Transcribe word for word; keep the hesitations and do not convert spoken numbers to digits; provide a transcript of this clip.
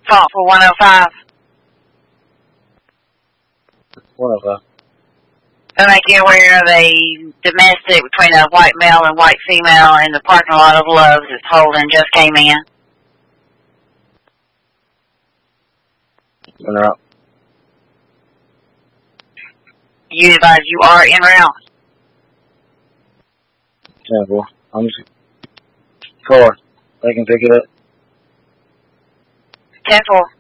Talk for one oh five. one oh five. To make you aware of a domestic between a white male and white female in the parking lot of Love's that Holden just came in. En route. You advise you are en route. ten four. I'm just... Four. They can pick it up. ten four.